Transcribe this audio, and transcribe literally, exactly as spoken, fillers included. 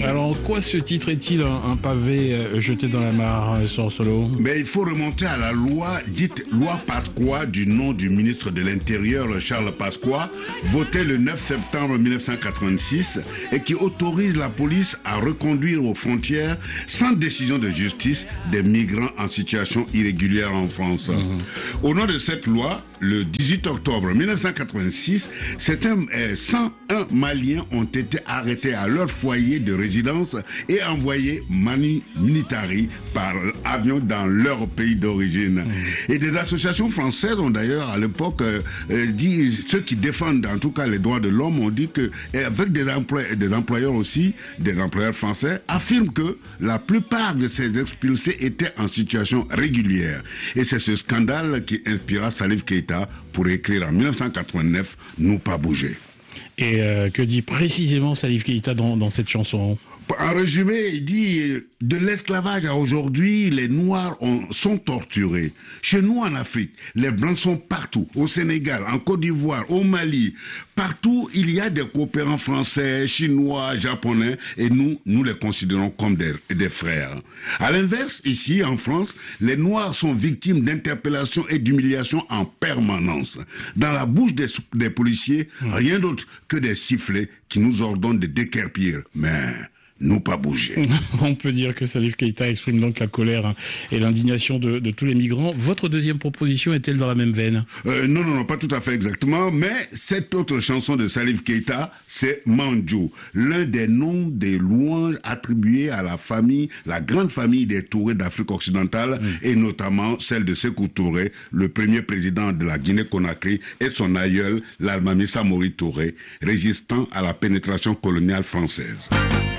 Alors, en quoi ce titre est-il un, un pavé euh, jeté dans la mare, euh, sur Solo? Mais il faut remonter à la loi dite loi Pasqua du nom du ministre de l'Intérieur Charles Pasqua, votée le neuf septembre mille neuf cent quatre-vingt-six et qui autorise la police à reconduire aux frontières sans décision de justice des migrants en situation irrégulière en France. Mmh. Au nom de cette loi, le dix-huit octobre mille neuf cent quatre-vingt-six, certains euh, cent un Maliens ont été arrêtés à leur foyer de résidence et envoyés manu militari par avion dans leur pays d'origine. Mmh. Et des associations françaises ont d'ailleurs à l'époque euh, euh, dit, ceux qui défendent en tout cas les droits de l'homme ont dit que, avec des, employ des employeurs aussi, des employeurs français, affirment que la plupart de ces expulsés étaient en situation régulière. Et c'est ce scandale qui inspira Salif Keïta pour écrire en mille neuf cent quatre-vingt-neuf « Nous pas bouger ». Et euh, que dit précisément Salif Keïta dans, dans cette chanson? En résumé, il dit de l'esclavage à aujourd'hui, les Noirs ont, sont torturés. Chez nous en Afrique, les Blancs sont partout. Au Sénégal, en Côte d'Ivoire, au Mali, partout il y a des coopérants français, chinois, japonais, et nous, nous les considérons comme des, des frères. À l'inverse, ici en France, les Noirs sont victimes d'interpellations et d'humiliations en permanence. Dans la bouche des, des policiers, rien d'autre que des sifflets qui nous ordonnent de déguerpir. Mais nous pas bouger. On peut dire que Salif Keïta exprime donc la colère hein, et l'indignation de, de tous les migrants. Votre deuxième proposition est-elle dans la même veine? euh, Non, non, non, pas tout à fait exactement. Mais cette autre chanson de Salif Keïta, c'est Mandjou, l'un des noms des louanges attribués à la famille, la grande famille des Touré d'Afrique occidentale, mmh. et notamment celle de Sékou Touré, le premier président de la Guinée-Conakry, et son aïeul, l'Almami Samori Touré, résistant à la pénétration coloniale française.